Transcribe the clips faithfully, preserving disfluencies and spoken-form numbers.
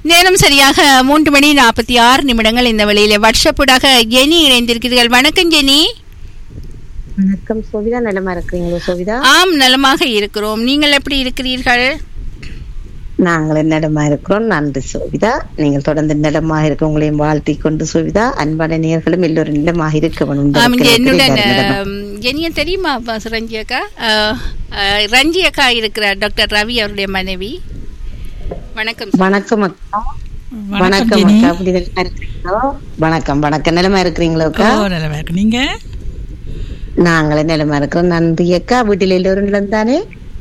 நேரம் சரியாக மூன்று மணி நாற்பத்தி ஆறு நிமிடங்கள். இந்த வழியில வாட்ஸ்அப்புடாக ஜெனி இணைந்திருக்கிறீர்கள். வணக்கம் ஜெனி. வணக்கம் சோவிதா, நலமா இருக்கிறீங்களா சோவிதா? ஆம், நலமாக இருக்கிறோம். நீங்கள் எப்படி இருக்கிறீர்கள்? நாங்களும் நலமா இருக்கிறோம், நன்றி சோவிதா. நீங்கள் தொடர்ந்து நலமாக இருக்க உங்களையும் வாழ்த்தி கொண்டு சோவிதா, அன்பான நேயர்களும் எல்லோரும் நலமாக இருக்க வேண்டும். என்னுடன் ஜெனிய தெரியுமா ரஞ்சி அக்கா? ரஞ்சி அக்கா இருக்கிறார், டாக்டர் ரவி அவருடைய மனைவி. வணக்கம். வணக்கம் அக்கா. வணக்கம் அக்கா, அப்படி நல்லா இருக்கிறீங்களோ? வணக்கம் வணக்கம், நலமா இருக்கிறீங்களோ அக்கா? நலமா இருக்கு. நீங்க? நாங்களும் நலமா இருக்கிறோம், நன்றி அக்கா. வீட்டில் எல்லோரும் நலம் தானே?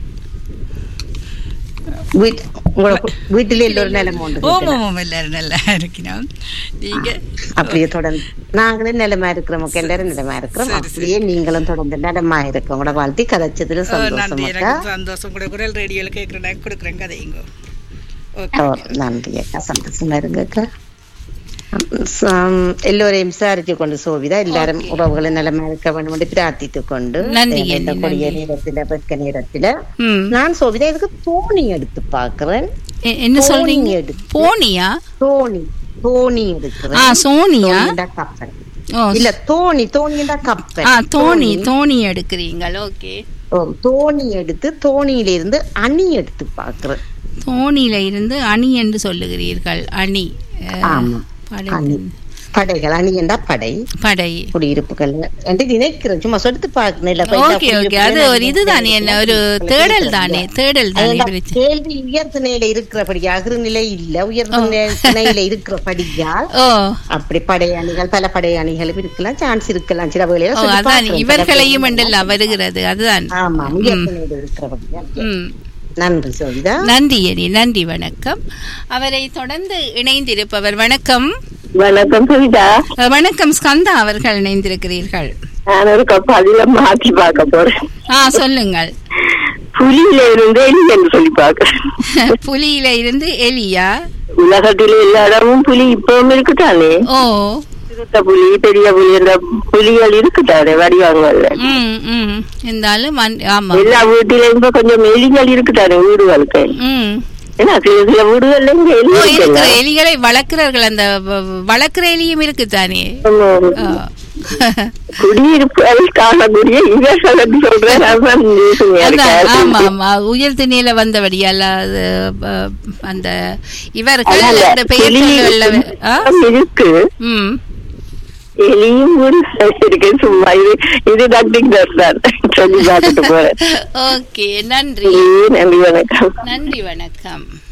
வீட்டில் எல்லோரும் நலமா உண்டு? எல்லாரும் நல்லா இருக்கிறோம். நீங்க? அப்படியே தொடர்ந்து நாங்களும் நலமா இருக்கிறோம், எல்லாரும் நலமா இருக்கிறோம். அப்படியே நீங்களும் தொடர்ந்து நலமா இருக்க உங்களோட வாழ்த்தி கதைச்சதுல சந்தோஷம் அக்கா. சந்தோஷம். கூட குரல் ரேடியோல கேட்கிறேன், கொடுக்குறேன் கதைங்க. நன்றி அக்கா, சந்தோஷமா இருங்க அக்கா. எல்லோரையும் விசாரிச்சு கொண்டு சோவிதா, எல்லாரும் உறவுகளை நிலைமை இருக்க வேண்டும் என்று பிரார்த்தித்து கொண்டு கொடிய நேரத்துல வெக்க நேரத்துல நான் சோவிதா இதுக்கு தோணி எடுத்து பாக்குறேன். என்ன சொல்றீங்க? போனியா? தோணி தோணி எடுக்கிறேன். சோனியா? கப்பல் இல்ல, தோணி. தோணிண்டா கப்பல். தோணி தோணி எடுக்கிறீங்கள். ஓகே. தோணி எடுத்து தோணியில இருந்து அணி எடுத்து பாக்குறேன். தோணியில இருந்து அணி என்று சொல்லுகிறீர்கள். அணி. ஆமா, படைகள். அணி என்றா படை, படை குடியிருப்புகள் என்று நினைக்கிறேன். சும்மா சொடுத்து பார்க்கணும். அது ஒரு இதுதானே, என்ன ஒரு தேடல் தானே, தேடல் தானே. கேள்வி உயர்ந்த நிலையில இருக்கிறபடியா, அகிர்நிலை இல்ல, உயர்ந்த நிலையில இருக்கிறபடியால் அப்படி படை அணிகள், பல படை அணிகளும் இருக்கலாம், சான்ஸ் இருக்கலாம். சில வேளையில இவர்களையும் வருகிறது. அதுதான். ஆமா, உயர்ந்த நிலையில இருக்கிறபடியா. நன்றி சோவிதா. நன்றி அணி, நன்றி, வணக்கம். அவரை தொடர்ந்து இணைந்திருப்பவர். வணக்கம். வணக்கம் சோவிதா. வணக்கம் ஸ்கந்தா அவர்கள் இணைந்திருக்கிறீர்கள். நான் ஒரு பதில மாற்றி பார்க்க போறேன். ஆ, சொல்லுங்கள். புலியில இருந்து எலி என்று சொல்லி பார்க்க. புலியில இருந்து எலியா? உலகத்தில எல்லா இடமும் புலி இப்பவும் இருக்குதானே? ஓ, புலி, பெரிய புலி, இந்த புலிகள் இருக்குதானே வடிவாங்கல்ல. இருந்தாலும் எல்லா வீட்டில கொஞ்சம் எலிகள் இருக்குதானே வீடுகளுக்கு. ஏன்னா சில சில வீடுகள்ல எலிகளை வளர்க்கிறார்கள். அந்த வளர்க்கிற எலியும் இருக்குதானே. குடியிருப்பு காணக்கூடிய இவர்கள் சொல்றேன். ஆமா ஆமா, உயர் திணையில வந்தபடியால் அந்த இவர்கள் இருக்கு. எலியும் இருக்கு. சும்மா இது இது டாக்டிங் தான் சொல்லி பார்த்துட்டு போறேன். ஓகே, நன்றி. நன்றி, வணக்கம். நன்றி, வணக்கம்.